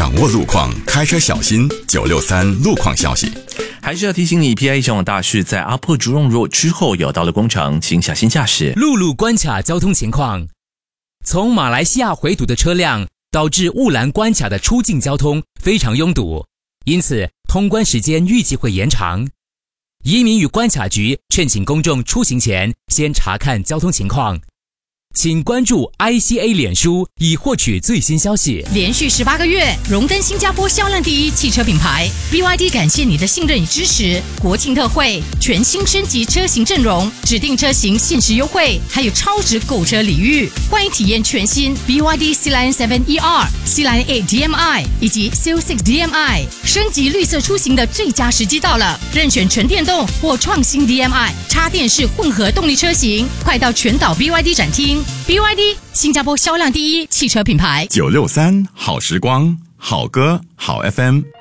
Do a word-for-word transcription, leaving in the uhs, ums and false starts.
掌握路况，开车小心。九六三路况消息。 还是要提醒你 ，P I E 前往大市在阿破竹荣路之后有道路工程，请小心驾驶。 陆路关卡交通情况：从马来西亚回堵的车辆导致雾兰关卡的出境交通非常拥堵，因此通关时间预计会延长。移民与关卡局劝请公众出行前先查看交通情况。请关注 I C A 脸书以获取最新消息。 连续十八个月荣登新加坡销量第一汽车品牌 B Y D， 感谢你的信任与支持。国庆特惠，全新升级车型阵容，指定车型限时优惠，还有超值购车礼遇。欢迎体验全新 B Y D Sea Lion 七 E R、Sea Lion 八 D M I 以及 Seal 六 D M I， 升级绿色出行的最佳时机到了。任选纯电动或创新 D M I、插电式混合动力车型，快到全岛 B Y D 展厅。B Y D 新加坡销量第一汽车品牌。 九六三好时光，好歌好 F M。